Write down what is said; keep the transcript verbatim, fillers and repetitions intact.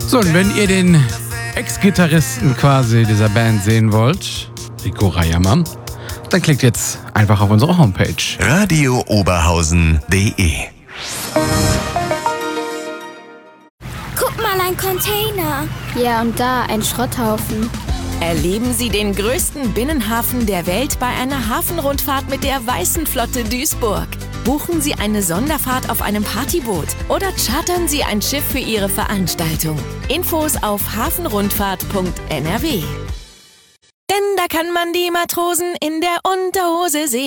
So, und wenn ihr den Ex-Gitarristen quasi dieser Band sehen wollt, Rico Reiermann, dann klickt jetzt einfach auf unsere Homepage. radio oberhausen punkt de. Guck mal, ein Container. Ja, und da ein Schrotthaufen. Erleben Sie den größten Binnenhafen der Welt bei einer Hafenrundfahrt mit der Weißen Flotte Duisburg. Buchen Sie eine Sonderfahrt auf einem Partyboot oder chartern Sie ein Schiff für Ihre Veranstaltung. Infos auf hafenrundfahrt punkt n r w. Denn da kann man die Matrosen in der Unterhose sehen.